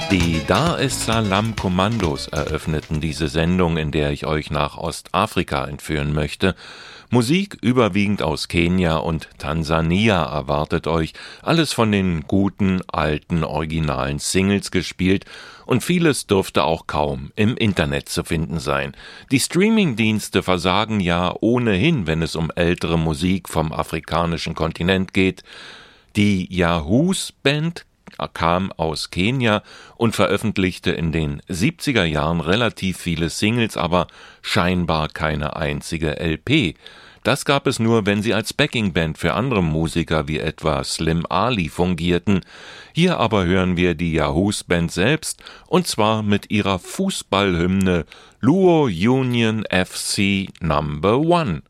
Die Dar es Salaam Kommandos eröffneten diese Sendung, in der ich euch nach Ostafrika entführen möchte. Musik überwiegend aus Kenia und Tansania erwartet euch, alles von den guten, alten, originalen Singles gespielt und vieles dürfte auch kaum im Internet zu finden sein. Die Streamingdienste versagen ja ohnehin, wenn es um ältere Musik vom afrikanischen Kontinent geht. Die Yahoos Band kam aus Kenia und veröffentlichte in den 70er Jahren relativ viele Singles, aber scheinbar keine einzige LP. Das gab es nur, wenn sie als Backingband für andere Musiker wie etwa Slim Ali fungierten. Hier aber hören wir die Yahoos Band selbst, und zwar mit ihrer Fußballhymne Luo Union FC Number One.